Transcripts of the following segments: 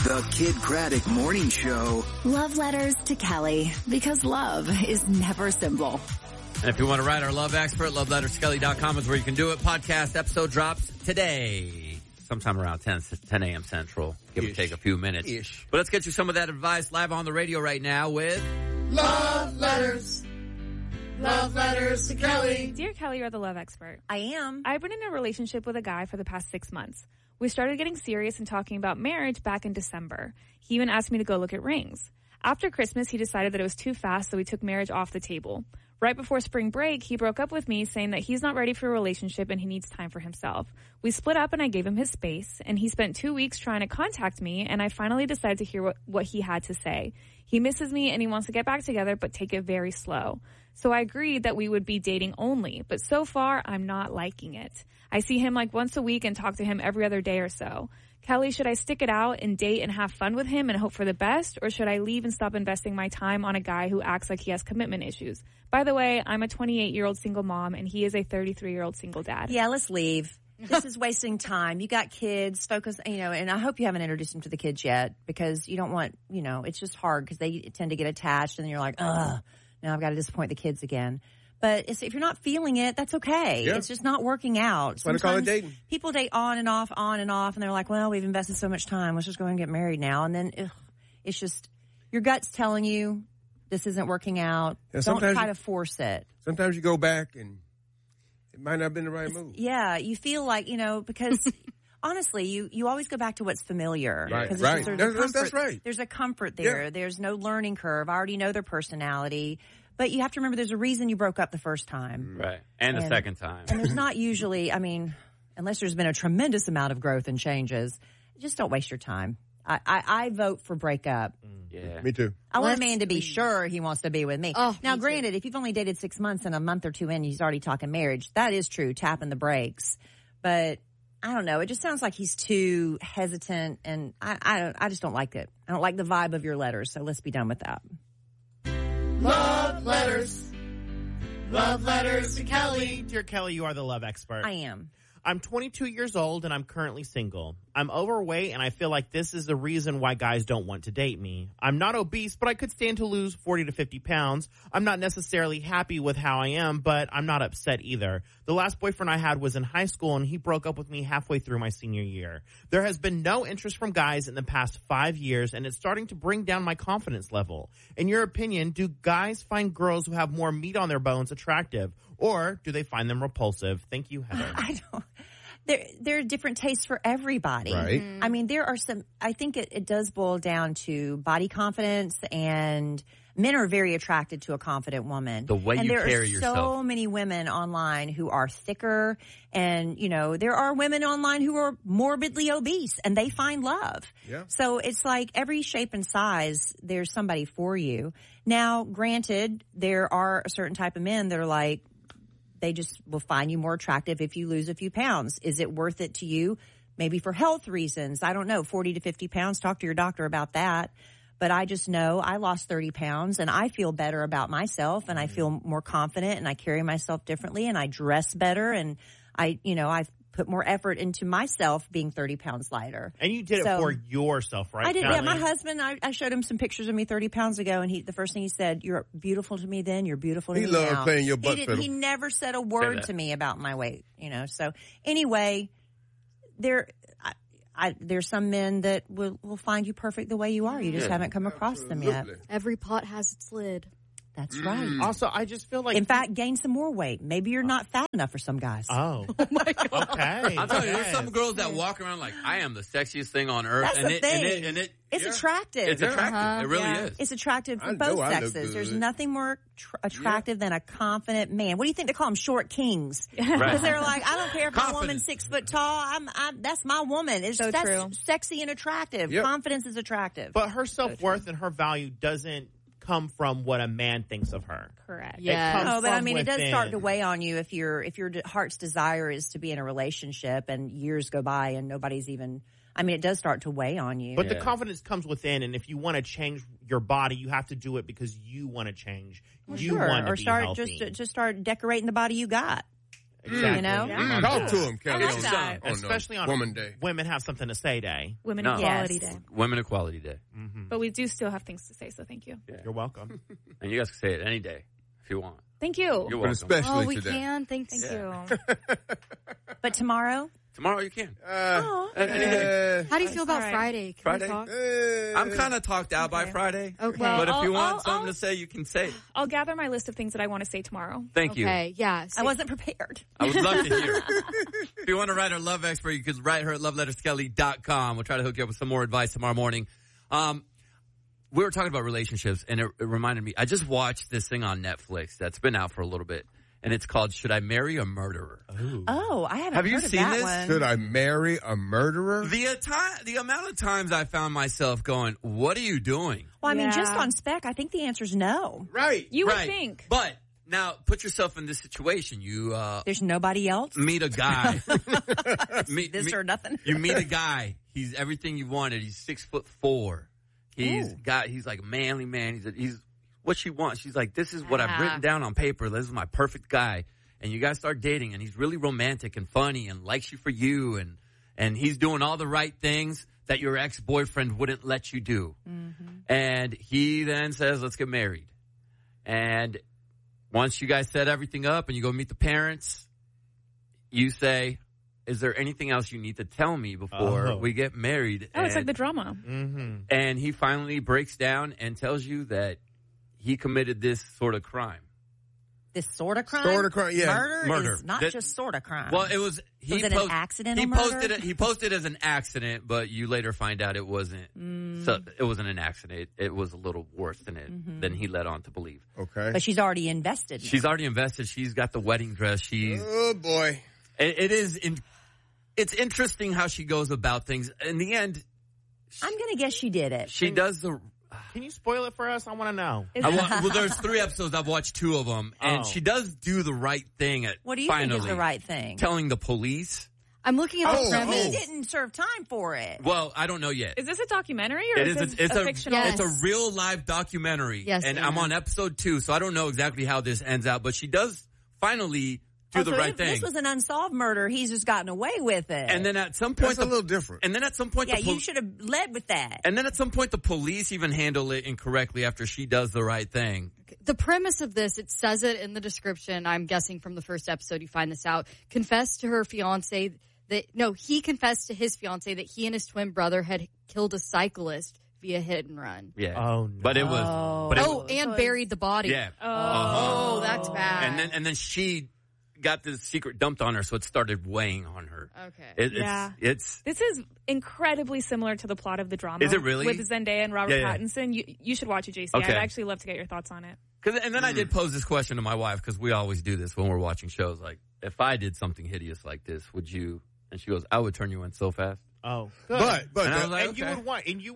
The Kid Craddock Morning Show. Love letters to Kelly, because love is never simple. And if you want to write our love expert, loveletterskelly.com is where you can do it. Podcast episode drops today, sometime around 10 a.m. Central. Give or take a few minutes. But let's get you some of that advice live on the radio right now with Love Letters. Love letters to Kelly. Dear Kelly, you're the love expert. I am. I've been in a relationship with a guy for the past 6 months. We started getting serious and talking about marriage back in December. He even asked me to go look at rings. After Christmas, he decided that it was too fast, so we took marriage off the table. Right before spring break, he broke up with me, saying that he's not ready for a relationship and he needs time for himself. We split up and I gave him his space, and he spent 2 weeks trying to contact me, and I finally decided to hear what he had to say. He misses me and he wants to get back together, but take it very slow. So I agreed that we would be dating only, but so far I'm not liking it. I see him like once a week and talk to him every other day or so. Kelly, should I stick it out and date and have fun with him and hope for the best, or should I leave and stop investing my time on a guy who acts like he has commitment issues? By the way, I'm a 28-year-old single mom and he is a 33-year-old single dad. Yeah, let's leave. This is wasting time. You got kids, focus, and I hope you haven't introduced them to the kids yet, because you don't want, it's just hard because they tend to get attached and then you're like, ugh, now I've got to disappoint the kids again. But if you're not feeling it, that's okay. Yeah. It's just not working out. Sometimes call it dating. People date on and off, and they're like, well, we've invested so much time. Let's just go and get married now. And then it's just your gut's telling you this isn't working out. Yeah, don't try to force it. Sometimes you go back and it might not have been the right move. Yeah, you feel like, because honestly, you always go back to what's familiar. Right. That's right. There's a comfort there. Yeah. There's no learning curve. I already know their personality. But you have to remember there's a reason you broke up the first time. Right. And the second time. And there's not usually, unless there's been a tremendous amount of growth and changes, just don't waste your time. I vote for breakup. Yeah. Me too. I want a man to be sure he wants to be with me. Oh, now, granted, if you've only dated 6 months and a month or two in, he's already talking marriage. That is true, tapping the brakes. But I don't know. It just sounds like he's too hesitant, and I just don't like it. I don't like the vibe of your letters, so let's be done with that. Love letters. Love letters to Kelly. Dear Kelly, you are the love expert. I am. I'm 22 years old and I'm currently single. I'm overweight and I feel like this is the reason why guys don't want to date me. I'm not obese, but I could stand to lose 40 to 50 pounds. I'm not necessarily happy with how I am, but I'm not upset either. The last boyfriend I had was in high school and he broke up with me halfway through my senior year. There has been no interest from guys in the past 5 years, and it's starting to bring down my confidence level. In your opinion, do guys find girls who have more meat on their bones attractive, or do they find them repulsive? Thank you, Heather. I don't. There are different tastes for everybody. Right. Mm-hmm. There are some, I think it does boil down to body confidence, and men are very attracted to a confident woman. The way you carry yourself. And there are so many women online who are thicker, and, there are women online who are morbidly obese and they find love. Yeah. So it's like every shape and size, there's somebody for you. Now, granted, there are a certain type of men that are like, they just will find you more attractive if you lose a few pounds. Is it worth it to you? Maybe for health reasons. I don't know. 40 to 50 pounds. Talk to your doctor about that. But I just know I lost 30 pounds and I feel better about myself, and I feel more confident, and I carry myself differently, and I dress better, and I've put more effort into myself being 30 pounds lighter. And you did it for yourself, right? I did. Kelly? Yeah, my husband, I showed him some pictures of me 30 pounds ago, and the first thing he said, "You're beautiful to me then, you're beautiful to me now." He loved playing your butt fiddle. He never said a word to me about my weight, So anyway, there's some men that will find you perfect the way you are. You just haven't come across them yet. Every pot has its lid. That's right. Also, I just feel like... In fact, gain some more weight. Maybe you're not fat enough for some guys. Oh. My God. Okay. I'm telling you, there's some girls that walk around like, I am the sexiest thing on earth. That's the thing. It's attractive. It's attractive. It really is. It's attractive for both sexes. There's nothing more attractive than a confident man. What do you think they call them? Short kings. Because they're like, I don't care if my woman's 6 foot tall. That's my woman. That's true. Sexy and attractive. Yep. Confidence is attractive. But her self-worth and her value doesn't come from what a man thinks of her. Correct. Yeah. No, but from it does within. start to weigh on you if your heart's desire is to be in a relationship and years go by and nobody's even. It does start to weigh on you. But the confidence comes within, and if you want to change your body, you have to do it because you want to change. Well, you sure. want to or be start healthy. just start decorating the body you got. Exactly. You know? Yeah. Talk to him, Kelly. I like that. Especially on Woman Day. Women Have Something to Say Day. Women No. Equality Yes. Day. Women Equality Day. But we do still have things to say, so thank you. You're welcome. And you guys can say it any day if you want. Thank you. You're But welcome. especially Oh, we today. can. Thanks. Thank Yeah. you. But tomorrow, Tomorrow you can. Any day. How do you feel about all right. Friday? Can Friday? we talk? I'm kind of talked out by Okay. Friday. Okay. But if you want I'll- something to say, you can say it. I'll gather my list of things that I want to say tomorrow. Thank you. Okay. Yeah. I wasn't prepared. I would love to hear it. If you want to write our love expert, you can write her at loveletterskelly.com. We'll try to hook you up with some more advice tomorrow morning. We were talking about relationships, and it reminded me. I just watched this thing on Netflix that's been out for a little bit, and it's called "Should I Marry a Murderer?" Oh, I haven't Have you heard of seen that this? one. Should I marry a murderer? The amount of times I found myself going, "What are you doing?" Well, I mean, just Yeah. on spec, I think the answer is no. Right. You would Right. think. But now, put yourself in this situation. You There's nobody else. meet a guy. This or nothing. You meet a guy. He's everything you wanted. He's 6'4". He's like a manly man. He's what she wants. She's like, this is what I've written down on paper. This is my perfect guy. And you guys start dating, and he's really romantic and funny and likes you for you, and he's doing all the right things that your ex-boyfriend wouldn't let you do. Mm-hmm. And he then says, let's get married. And once you guys set everything up and you go meet the parents, you say, is there anything else you need to tell me before we get married? Oh, it's like the drama. Mm-hmm. And he finally breaks down and tells you that he committed this sort of crime. This sort of crime? Sort of crime, yeah. Murder is not That- just sort of crime. Well, it was. Was it an accidental He murder? posted it. He posted it as an accident, but you later find out it wasn't. So it wasn't an accident. It was a little worse than it than he led on to believe. Okay. But she's already invested. now. She's already invested. She's got the wedding dress. Oh, boy. It is. It's interesting how she goes about things. In the end, I'm going to guess she did it. she does the. Can you spoil it for us? I want to know. Well, there's 3 episodes. I've watched 2 of them, and Oh. she does do the right thing at What do you finally think is the right thing? telling the police. I'm looking at the He premise. didn't serve time for it. Well, I don't know yet. Is this a documentary or It is is. this It's a fictional? Yes. It's a real live documentary. Yes, and Anna. I'm on episode 2, so I don't know exactly how this ends out. But she does finally do the so right if thing. this was an unsolved murder, he's just gotten away with it. And then at some point, That's a little different. And then at some point, yeah, you should have led with that. And then at some point, the police even handle it incorrectly after she does the right thing. The premise of this, it says it in the description. I'm guessing from the first episode you find this out. Confessed to her fiance he confessed to his fiance that he and his twin brother had killed a cyclist via hit and run. Yeah. Oh, no. But it was. But it, And buried the body. yeah. Oh, that's bad. And then she got this secret dumped on her, so it started weighing on her. Okay. Yeah. It's This is incredibly similar to the plot of the drama. Is it really? With Zendaya and Robert Yeah, yeah. Pattinson. You should watch it, JC. Okay. I'd actually love to get your thoughts on it. and then I did pose this question to my wife, because we always do this when we're watching shows. Like, if I did something hideous like this, would you? And she goes, I would turn you in so fast. Oh, good. But And I was like, and you okay. would want, and you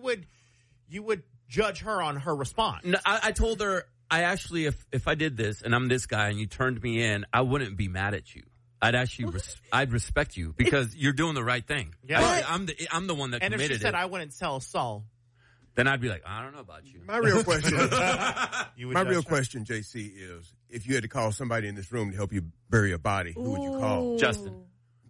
would judge her on her response. No, I told her, I actually, if I did this and I'm this guy and you turned me in, I wouldn't be mad at you. I'd actually, I'd respect you because you're doing the right thing. Yeah. I'm the one that And if committed she said it. I wouldn't tell Saul, Then I'd be like, I don't know about you. my real question, you would my judge real her. question, JC, is if you had to call somebody in this room to help you bury a body, who would you call? Justin.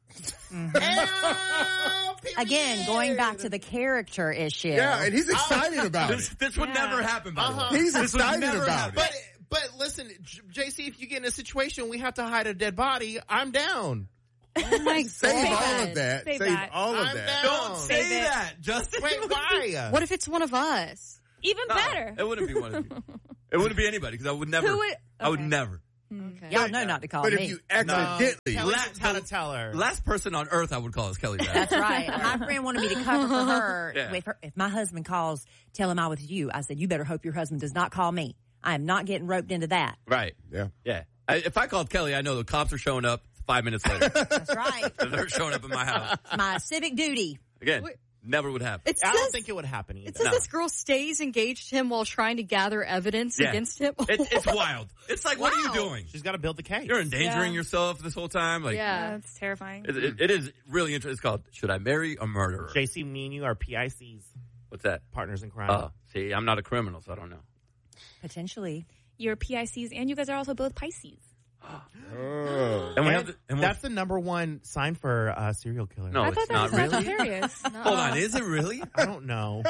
Again, going back to the character issue. Yeah, and he's excited about it. This would never happen, by the way. He's This would excited never about happen. it. But listen, JC, if you get in a situation we have to hide a dead body, I'm down. Oh my Save God. all of that. Save Save that. all of I'm that. down. Don't say Save it. that, Justin. Wait, why? What if it's one of us? Even No, better. It wouldn't be one of you. It wouldn't be anybody, because I would never. Who would- I would okay. never. Okay. Y'all know not to call But me. if you accidentally, Kelly knows how to tell her. Last person on earth I would call is Kelly Bass. That's right. My friend wanted me to cover for her. Yeah. If my husband calls, tell him I was you. I said, you better hope your husband does not call me. I am not getting roped into that. Right. yeah. Yeah. If I called Kelly, I know the cops are showing up 5 minutes later. That's right. They're showing up in my house. It's my civic duty. Again, Wait. never would happen. It I don't says, think it would happen either. it says No. this girl stays engaged to him while trying to gather evidence Yeah. against him. It's wild. It's like, what are you Wow. doing? She's got to build the case. You're endangering Yeah. yourself this whole time. Like, Yeah. That's terrifying. it is really interesting. It's called "Should I Marry a Murderer?" JC, me and you are PICs, What's that? partners in crime. Oh, see, I'm not a criminal, so I don't know. Potentially. You're PICs and you guys are also both Pisces. Oh. That's the number one sign for serial killer. No, I it's thought that not was really. Sagittarius. Hold on, is it really? I don't know.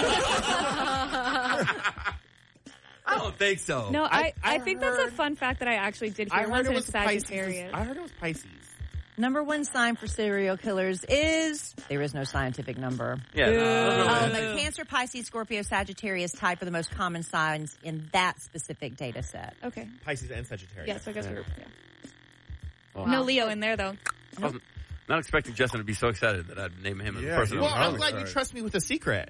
I don't think so. No, I think that's a heard- fun fact that I actually did hear. I heard once, it and was it's Sagittarius. I heard it was Pisces. Number one sign for serial killers is there is no scientific number. Yeah. The Cancer, Pisces, Scorpio, Sagittarius type are the most common signs in that specific data set. Okay. Pisces and Sagittarius. Yes, I guess we're. Yeah. Wow. No Leo in there though. I was not expecting Justin to be so excited that I'd name him as a person. Well, I'm Oh, glad sorry. you trust me with a secret.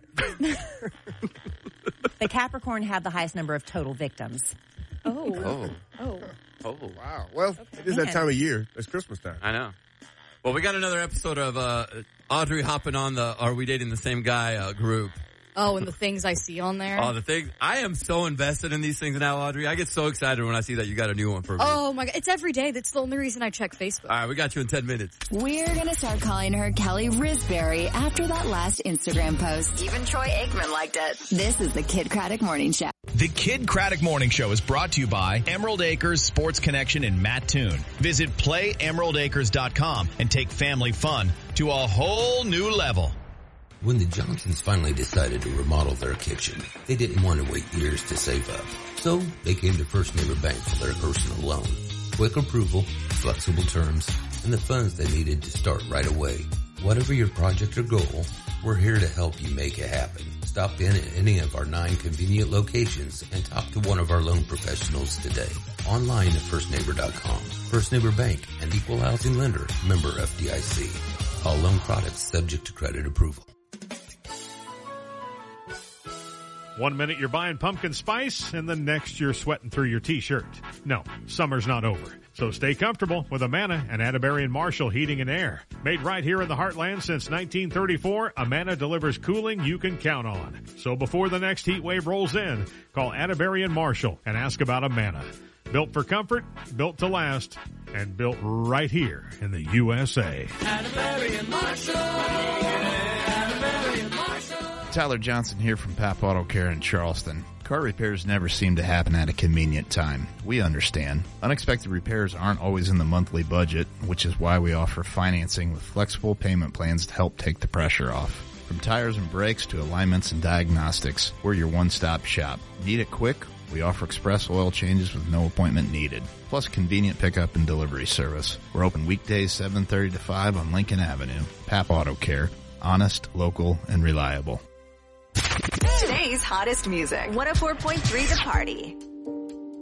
The Capricorn have the highest number of total victims. Oh. Oh. Oh. Wow. Well, it is that Man. time of year. It's Christmas time. I know. Well, we got another episode of Audrey hopping on the Are We Dating the Same Guy group. Oh, and the things I see on there. Oh, the things. I am so invested in these things now, Audrey. I get so excited when I see that you got a new one for me. Oh my God. It's every day. That's the only reason I check Facebook. All right, we got you in 10 minutes. We're going to start calling her Kelly Risberry after that last Instagram post. Even Troy Aikman liked it. This is the Kid Craddock Morning Show. The Kid Craddock Morning Show is brought to you by Emerald Acres Sports Connection in Mattoon. Visit PlayEmeraldAcres.com and take family fun to a whole new level. When the Johnsons finally decided to remodel their kitchen, they didn't want to wait years to save up. So they came to First Neighbor Bank for their personal loan. Quick approval, flexible terms, and the funds they needed to start right away. Whatever your project or goal, we're here to help you make it happen. Stop in at any of our 9 convenient locations and talk to one of our loan professionals today. Online at firstneighbor.com. First Neighbor Bank, an equal housing lender, member FDIC. All loan products subject to credit approval. 1 minute you're buying pumpkin spice, and the next you're sweating through your t-shirt. No, summer's not over. So stay comfortable with Amana and Atterbury and Marshall Heating and Air. Made right here in the Heartland since 1934, Amana delivers cooling you can count on. So before the next heat wave rolls in, call Atterbury and Marshall and ask about Amana. Built for comfort, built to last, and built right here in the USA. Atterbury and Marshall. Atterbury and Marshall. Tyler Johnson here from Pap Auto Care in Charleston. Car repairs never seem to happen at a convenient time. We understand. Unexpected repairs aren't always in the monthly budget, which is why we offer financing with flexible payment plans to help take the pressure off. From tires and brakes to alignments and diagnostics, we're your one-stop shop. Need it quick? We offer express oil changes with no appointment needed, plus convenient pickup and delivery service. We're open weekdays 7:30 to 5 on Lincoln Avenue. Pap Auto Care. Honest, local, and reliable. Today's hottest music. 104.3 The Party.